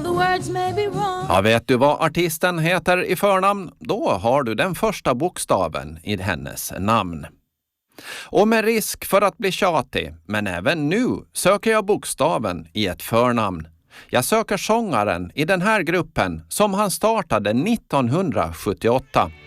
the words may be wrong. Ja, vet du vad artisten heter i förnamn? Då har du den första bokstaven i hennes namn. Och med risk för att bli tjatig, men även nu söker jag bokstaven i ett förnamn. Jag söker sångaren i den här gruppen som han startade 1978.